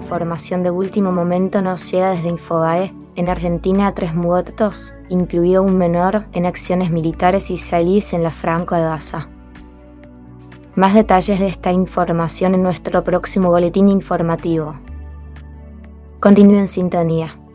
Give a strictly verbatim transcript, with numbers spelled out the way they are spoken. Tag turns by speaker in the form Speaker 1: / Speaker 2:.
Speaker 1: información de último momento nos llega desde Infobae. En Argentina, tres muertos, incluido un menor, en acciones militares israelíes en la Franja de Gaza. Más detalles de esta información en nuestro próximo boletín informativo. Continúe en sintonía.